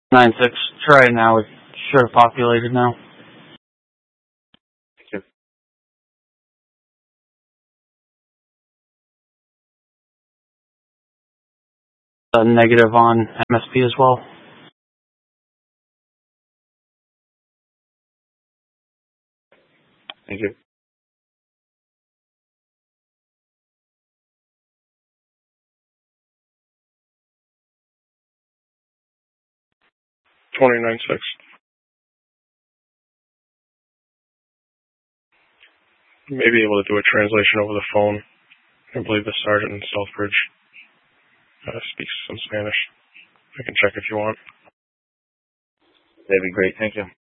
9-6. Try it now. It should have populated now. Thank you. Negative on MSP as well. Thank you. $29.6. May be able to do a translation over the phone. I believe the sergeant in Southbridge speaks some Spanish. I can check if you want. That'd be great. Thank you.